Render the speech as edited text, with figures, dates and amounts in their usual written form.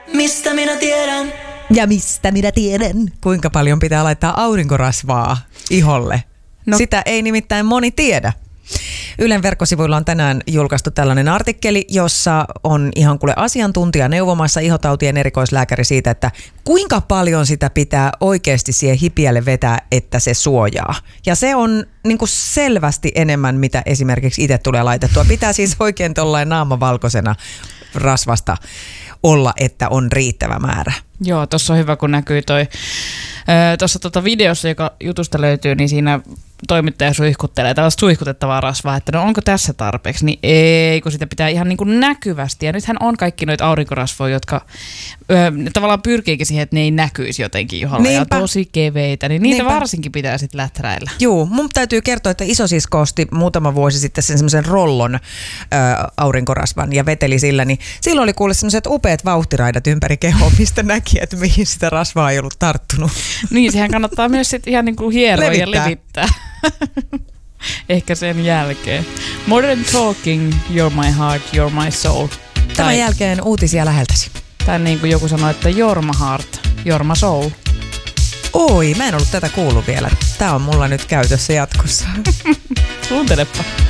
Mistä minä tiedän? Ja mistä minä tiedän? Kuinka paljon pitää laittaa aurinkorasvaa iholle? No. Sitä ei nimittäin moni tiedä. Ylen verkkosivuilla on tänään julkaistu tällainen artikkeli, jossa on ihan kuule asiantuntija neuvomassa ihotautien erikoislääkäri siitä, että kuinka paljon sitä pitää oikeasti siihen hipiälle vetää, että se suojaa. Ja se on niin kuin selvästi enemmän, mitä esimerkiksi itse tulee laitettua. Pitää siis oikein tollain naamavalkoisena rasvasta olla, että on riittävä määrä. Joo, tuossa on hyvä, kun näkyy tuossa videossa, joka jutusta löytyy, niin siinä toimittaja suihkuttelee tällaista suihkutettavaa rasvaa, että no onko tässä tarpeeksi, niin ei, kun sitä pitää ihan niin kuin näkyvästi. Ja nythän on kaikki noita aurinkorasvoja, jotka tavallaan pyrkiikin siihen, että ne ei näkyisi jotenkin iholla ja tosi keveitä, niin niitä varsinkin pitää sitten läträillä. Joo, mun täytyy kertoa, että isosisko osti muutama vuosi sitten sen semmoisen rollon aurinkorasvan ja veteli sillä, niin silloin oli kuule semmoiset upeat vauhtiraidat ympäri kehoa, mistä näki, että mihin sitä rasvaa ei ollut tarttunut. Niin, sehän kannattaa myös sitten ihan niin kuin hieroa ja levittää. Ehkä sen jälkeen. Modern Talking, You're My Heart, You're My Soul. Tämän jälkeen uutisia läheltäsi. Tai niin kuin joku sanoi, että You're My Heart, You're My Soul. Oi, mä en ollut tätä kuullut vielä. Tää on mulla nyt käytössä jatkossa. Kuuntelepa.